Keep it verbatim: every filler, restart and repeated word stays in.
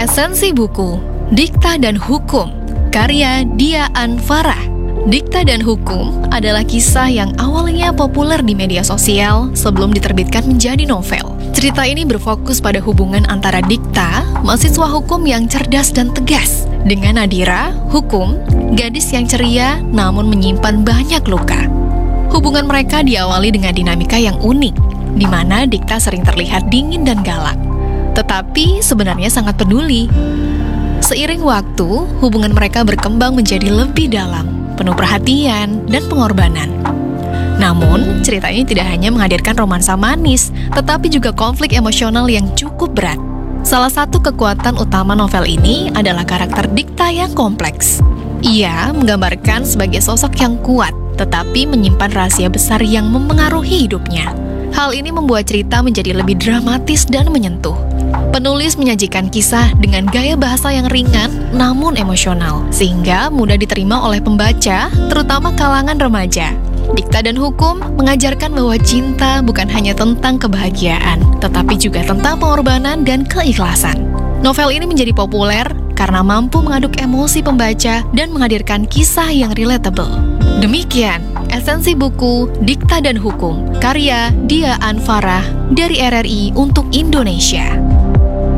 Esensi buku Dikta dan Hukum, karya Dia Anfarah. Dikta dan Hukum adalah kisah yang awalnya populer di media sosial sebelum diterbitkan menjadi novel. Cerita ini berfokus pada hubungan antara Dikta, mahasiswa hukum yang cerdas dan tegas, dengan Nadira, hukum, gadis yang ceria namun menyimpan banyak luka. Hubungan mereka diawali dengan dinamika yang unik, di mana Dikta sering terlihat dingin dan galak, tetapi sebenarnya sangat peduli. Seiring waktu, hubungan mereka berkembang menjadi lebih dalam, penuh perhatian dan pengorbanan. Namun, cerita ini tidak hanya menghadirkan romansa manis, tetapi juga konflik emosional yang cukup berat. Salah satu kekuatan utama novel ini adalah karakter Dikta yang kompleks. Ia menggambarkan sebagai sosok yang kuat, tetapi menyimpan rahasia besar yang mempengaruhi hidupnya. Hal ini membuat cerita menjadi lebih dramatis dan menyentuh. Penulis menyajikan kisah dengan gaya bahasa yang ringan namun emosional, sehingga mudah diterima oleh pembaca, terutama kalangan remaja. Dikta dan Hukum mengajarkan bahwa cinta bukan hanya tentang kebahagiaan, tetapi juga tentang pengorbanan dan keikhlasan. Novel ini menjadi populer karena mampu mengaduk emosi pembaca dan menghadirkan kisah yang relatable. Demikian esensi buku Dikta dan Hukum, karya Dia Anfarah dari R R I untuk Indonesia.